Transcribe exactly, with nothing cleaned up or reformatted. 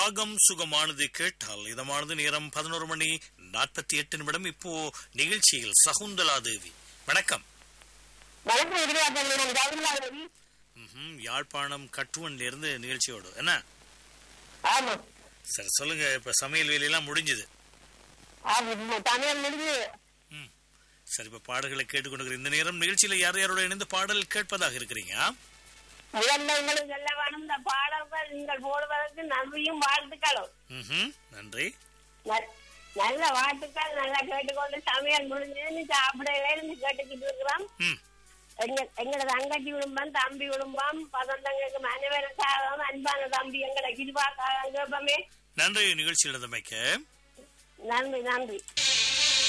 ராகம் சுகமானது கேட்டால் இதமானது நேரம் பதினோரு மணி நாற்பத்தி எட்டு நிமிடம். இப்போ நிகழ்ச்சியில் சகுந்தலா தேவி வணக்கம். யாழ்ப்பாணம் கட்டுவன்ல இருந்து நிகழ்ச்சியோடு என்ன சரி சொல்லுங்க. இப்ப சமையல் வேலையெல்லாம் முடிஞ்சது. சரி, இப்ப பாடல்களை கேட்டுக்கொண்டு இந்த நேரம் நிகழ்ச்சியில யார் யாரோட இணைந்து பாடல் கேட்பதாக இருக்கிறீங்க? பாடல்கள் நீங்கள் போடுவதற்கு நன்றியும் வாழ்த்துக்களும். நன்றி. நல்ல வாழ்த்துக்கள். நல்லா கேட்டுக்கொண்டு சமையல் முடிஞ்சு சாப்பிடல இருந்து கேட்டுக்கிட்டு இருக்கிறோம். எங்களோட தங்கச்சி குடும்பம், தம்பி குடும்பம், பதந்தங்களுக்கு மனைவருக்காகவும் அன்பான தம்பி எங்களை கிருபாக்காக கேட்போமே. நன்றி நிகழ்ச்சியில் இருந்தமைக்கு. நன்றி நன்றி.